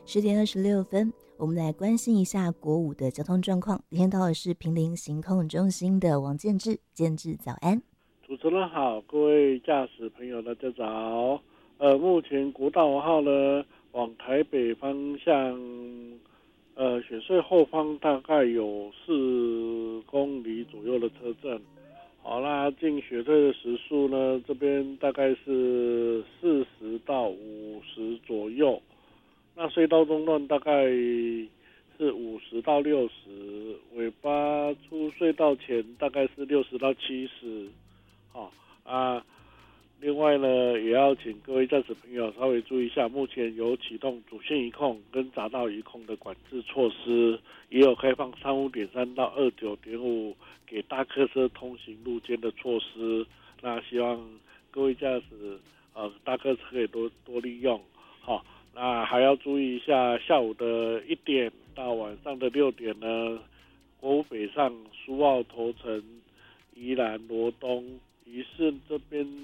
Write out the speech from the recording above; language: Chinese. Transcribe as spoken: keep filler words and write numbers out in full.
十点二十六分，我们来关心一下国五的交通状况。今天到的是坪林行控中心的王建志，建志早安。 主持人好，各位驾驶朋友大家早。呃，目前国道五号呢，往台北方向，呃，雪隧后方大概有四公里左右的车阵。好，那进雪隧的时速呢，这边大概是四十到五十左右。那隧道中段大概是五十到六十，尾巴出隧道前大概是六十到七十。好啊，另外呢，也要请各位驾驶朋友稍微注意一下，目前有启动主线移控跟匝道移控的管制措施，也有开放三五点三到二九点五给大客车通行路肩的措施。那希望各位驾驶呃大客车可以多多利用。好。那还要注意一下，下午的一点到晚上的六点呢，国五北上苏澳头城、宜兰罗东、宜盛这边